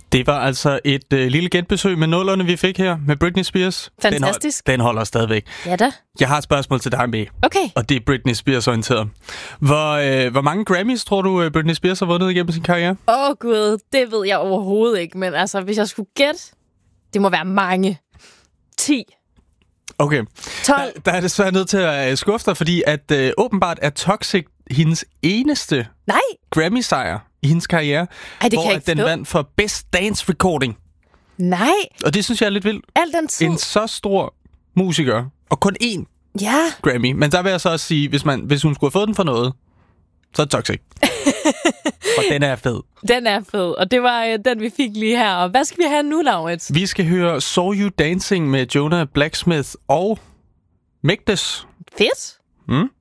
Det var altså et lille genbesøg med nullerne, vi fik her med Britney Spears. Fantastisk. Den holder stadigvæk. Ja da. Jeg har et spørgsmål til dig med. Okay. Og det er Britney Spears orienteret. Hvor mange Grammys tror du, Britney Spears har vundet igennem sin karriere? Gud, det ved jeg overhovedet ikke. Men altså, hvis jeg skulle gætte, det må være mange. 10. Okay. 12. Der er desværre nødt til at skuffe dig, fordi at åbenbart er Toxic hendes eneste Grammy-sejr i hendes karriere, det hvor at den vandt for Best Dance Recording. Nej. Og det synes jeg er lidt vildt. Al den tid. En så stor musiker, og kun én Grammy. Men der vil jeg så også sige, hvis hun skulle have fået den for noget, så er det Toxic. Og den er fed. Den er fed, og det var den, vi fik lige her. Og hvad skal vi have nu, Laurits? Vi skal høre Saw You Dancing med Jonah Blacksmith og Megdes. Fedt.